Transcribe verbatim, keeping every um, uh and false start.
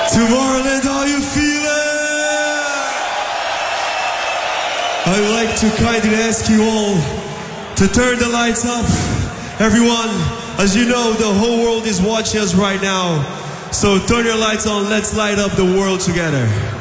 Tomorrowland, how you feeling? I'd like to kindly ask you all to turn the lights up. Everyone, as you know, the whole world is watching us right now. So turn your lights on, let's light up the world together.